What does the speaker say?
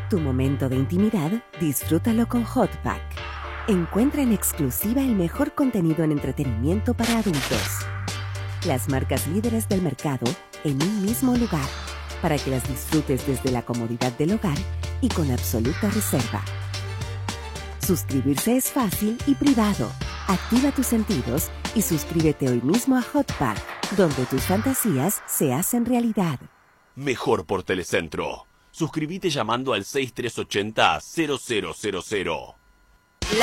Tu momento de intimidad, disfrútalo con Hotpack. Encuentra en exclusiva el mejor contenido en entretenimiento para adultos. Las marcas líderes del mercado en un mismo lugar, para que las disfrutes desde la comodidad del hogar y con absoluta reserva. Suscribirse es fácil y privado. Activa tus sentidos y suscríbete hoy mismo a Hotpack, donde tus fantasías se hacen realidad. Mejor por Telecentro. Suscríbete llamando al 6380-0000.